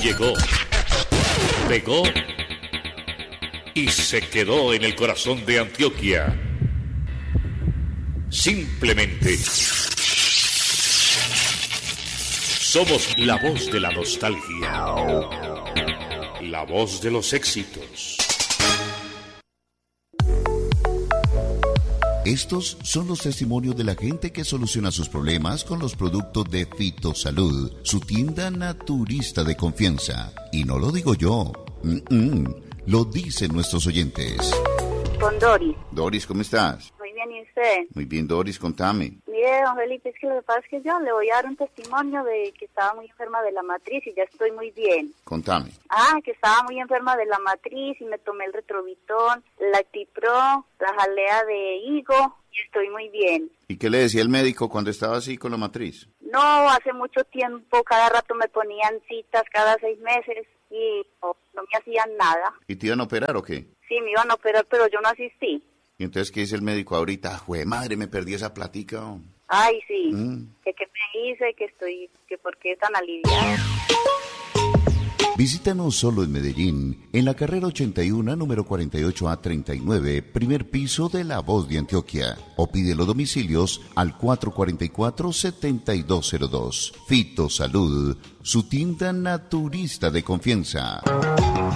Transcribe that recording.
llegó, pegó y se quedó en el corazón de Antioquia. Simplemente somos la voz de la nostalgia, la voz de los éxitos. Estos son los testimonios de la gente que soluciona sus problemas con los productos de Fitosalud, su tienda naturista de confianza. Y no lo digo yo, lo dicen nuestros oyentes. Con Doris. Doris, ¿cómo estás? Muy bien, ¿y usted? Muy bien, Doris, contame. Mire, don Felipe, es que lo que pasa es que yo le voy a dar un testimonio de que estaba muy enferma de la matriz y ya estoy muy bien. Contame. Que estaba muy enferma de la matriz y me tomé el Retrovitón, la Actipro, la jalea de higo y estoy muy bien. ¿Y qué le decía el médico cuando estaba así con la matriz? No, hace mucho tiempo, cada rato me ponían citas cada 6 meses y no me hacían nada. ¿Y te iban a operar o qué? Sí, me iban a operar, pero yo no asistí. ¿Y entonces qué dice el médico ahorita? ¡Jue madre, me perdí esa platica! Oh. Ay, sí, que me hice, que por qué tan aliviada. Visítanos solo en Medellín, en la carrera 81, número 48A39, primer piso de La Voz de Antioquia. O pide los domicilios al 444-7202. Fitosalud, su tienda naturista de confianza.